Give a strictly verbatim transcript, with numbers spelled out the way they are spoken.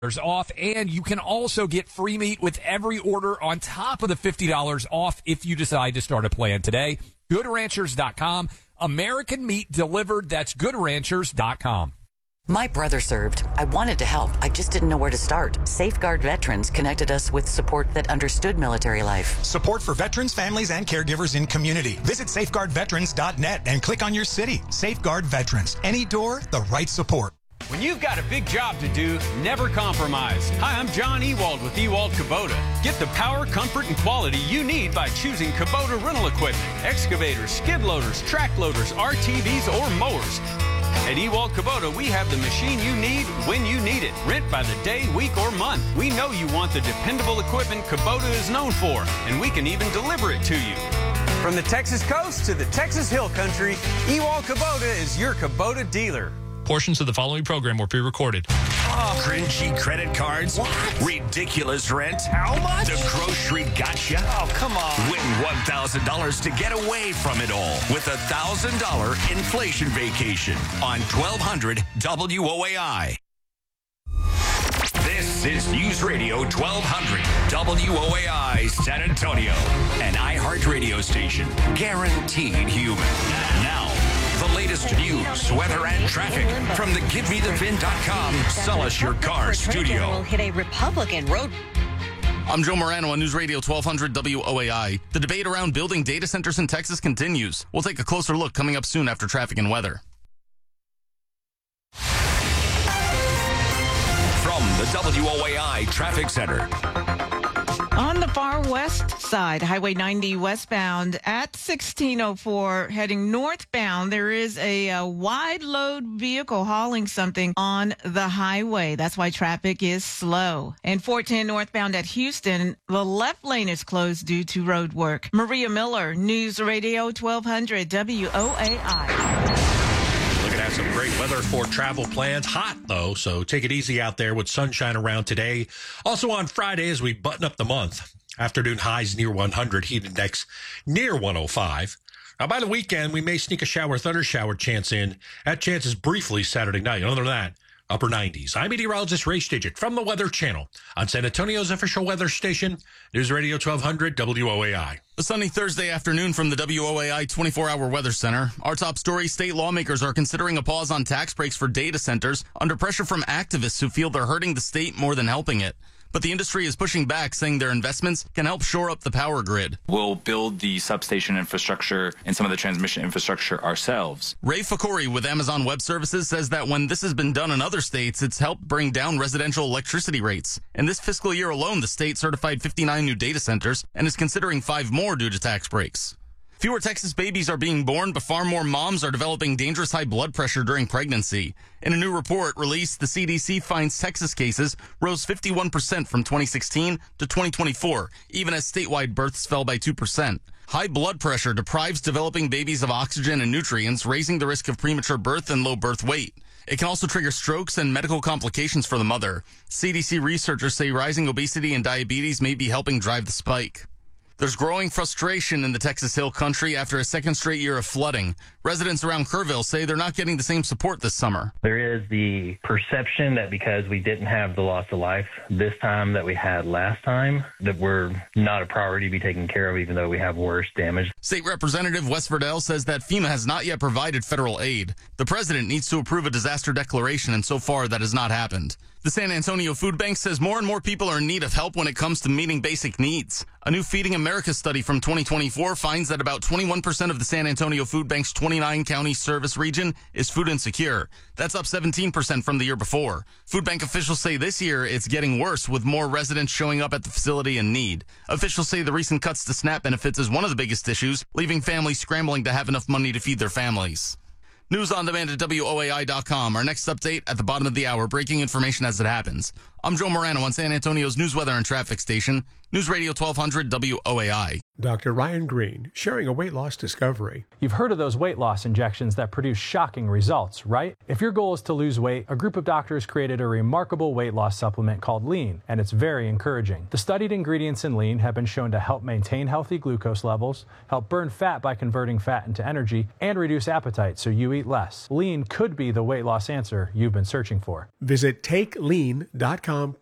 off, and you can also get free meat with every order on top of the fifty dollars off if you decide to start a plan today. good ranchers dot com. American meat delivered. That's good ranchers dot com. My brother served. I wanted to help. I just didn't know where to start. Safeguard Veterans connected us with support that understood military life. Support for veterans, families, and caregivers in community. Visit safeguard veterans dot net and click on your city. Safeguard Veterans. Any door, the right support. When you've got a big job to do, never compromise. Hi, I'm John Ewald with Ewald Kubota. Get the power, comfort, and quality you need by choosing Kubota rental equipment. Excavators, skid loaders, track loaders, R T Vs, or mowers. At Ewald Kubota, we have the machine you need when you need it. Rent by the day, week, or month. We know you want the dependable equipment Kubota is known for, and we can even deliver it to you. From the Texas coast to the Texas Hill Country, Ewald Kubota is your Kubota dealer. Portions of the following program were pre-recorded. Oh, cringy credit cards. What? Ridiculous rent. How much? The grocery gotcha. Oh, come on. Win one thousand dollars to get away from it all with a one thousand dollars inflation vacation on twelve hundred W O A I. This is News Radio twelve hundred W O A I San Antonio, an iHeart radio station, guaranteed human. Now, the latest news, weather, and traffic from the give me the vin dot com Sell Us Your Car studio. Will hit a Republican road. I'm Joe Morano on News Radio twelve hundred W O A I. The debate around building data centers in Texas continues. We'll take a closer look coming up soon after traffic and weather. From the W O A I Traffic Center. On the far west side, Highway ninety westbound at sixteen oh four, heading northbound, there is a, a wide load vehicle hauling something on the highway. That's why traffic is slow. And four ten northbound at Houston, the left lane is closed due to road work. Maria Miller, News Radio twelve hundred W O A I. Looking at some great weather for travel plans. Hot, though, so take it easy out there with sunshine around today. Also on Friday, as we button up the month, afternoon highs near one hundred, heat index near one oh five. Now, by the weekend, we may sneak a shower, thunder shower chance in. That chance is briefly Saturday night. Other than that, upper nineties. I'm meteorologist Ray Stidget from the Weather Channel on San Antonio's official weather station, News Radio twelve hundred W O A I. A sunny Thursday afternoon from the W O A I twenty-four hour Weather Center. Our top story, state lawmakers are considering a pause on tax breaks for data centers under pressure from activists who feel they're hurting the state more than helping it. But the industry is pushing back, saying their investments can help shore up the power grid. We'll build the substation infrastructure and some of the transmission infrastructure ourselves. Ray Fakori with Amazon Web Services says that when this has been done in other states, it's helped bring down residential electricity rates. In this fiscal year alone, the state certified fifty-nine new data centers and is considering five more due to tax breaks. Fewer Texas babies are being born, but far more moms are developing dangerous high blood pressure during pregnancy. In a new report released, the C D C finds Texas cases rose fifty-one percent from twenty sixteen to twenty twenty-four, even as statewide births fell by two percent. High blood pressure deprives developing babies of oxygen and nutrients, raising the risk of premature birth and low birth weight. It can also trigger strokes and medical complications for the mother. C D C researchers say rising obesity and diabetes may be helping drive the spike. There's growing frustration in the Texas Hill Country after a second straight year of flooding. Residents around Kerrville say they're not getting the same support this summer. There is the perception that because we didn't have the loss of life this time that we had last time, that we're not a priority to be taken care of, even though we have worse damage. State Representative Wes Verdell says that FEMA has not yet provided federal aid. The president needs to approve a disaster declaration, and so far that has not happened. The San Antonio Food Bank says more and more people are in need of help when it comes to meeting basic needs. A new Feeding America study from twenty twenty-four finds that about twenty-one percent of the San Antonio Food Bank's twenty-nine county service region is food insecure. That's up seventeen percent from the year before. Food Bank officials say this year it's getting worse with more residents showing up at the facility in need. Officials say the recent cuts to SNAP benefits is one of the biggest issues, leaving families scrambling to have enough money to feed their families. News on demand at W O A I dot com. Our next update at the bottom of the hour, breaking information as it happens. I'm Joe Morano on San Antonio's news, weather, and traffic station, News Radio twelve hundred W O A I. Doctor Ryan Green, sharing a weight loss discovery. You've heard of those weight loss injections that produce shocking results, right? If your goal is to lose weight, a group of doctors created a remarkable weight loss supplement called Lean, and it's very encouraging. The studied ingredients in Lean have been shown to help maintain healthy glucose levels, help burn fat by converting fat into energy, and reduce appetite so you eat less. Lean could be the weight loss answer you've been searching for. Visit take lean dot com.